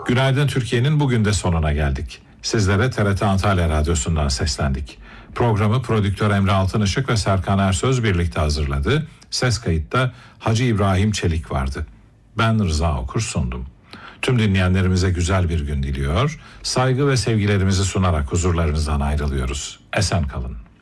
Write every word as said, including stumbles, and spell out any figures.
Günaydın Türkiye'nin bugün de sonuna geldik. Sizlere T R T Antalya Radyosu'ndan seslendik. Programı prodüktör Emre Altınışık ve Serkan Ersöz birlikte hazırladı. Ses kayıtta Hacı İbrahim Çelik vardı. Ben Rıza Okur sundum. Tüm dinleyenlerimize güzel bir gün diliyor. Saygı ve sevgilerimizi sunarak huzurlarınızdan ayrılıyoruz. Esen kalın.